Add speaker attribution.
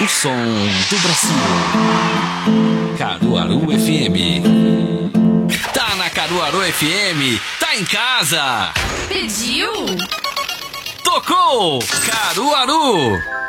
Speaker 1: O som do Brasil. Caruaru FM. Tá na Caruaru FM, tá em casa.
Speaker 2: Pediu?
Speaker 1: Tocou Caruaru.